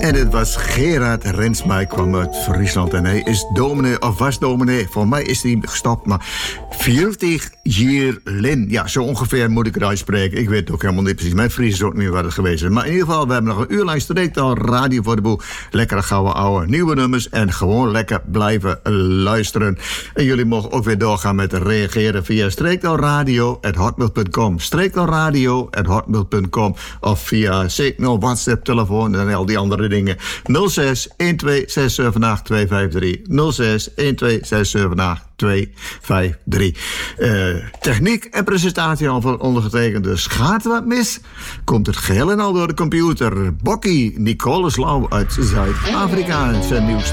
En het was Gerard Rensma. Hij kwam uit Friesland en hij is dominee, of was dominee. Voor mij is hij gestopt, maar 40 jaar lin. Ja, zo ongeveer moet ik het uitspreken. Ik weet ook helemaal niet precies. Mijn Fries is ook niet meer wat het geweest is. Maar in ieder geval, we hebben nog een uur lang streektaal radio voor de boel. Lekkere gouden oude nieuwe nummers. En gewoon lekker blijven luisteren. En jullie mogen ook weer doorgaan met reageren via streektaalradio@hotmail.com. Streektaalradio@hotmail.com. Of via Signal, WhatsApp, telefoon en al die andere dingen. 06 12 678 253. 06 12 678 253. Techniek en presentatie al van ondergetekend. Dus gaat wat mis, komt het geheel en al door de computer. Bokkie Nicole Lau uit Zuid-Afrika en zijn nieuwste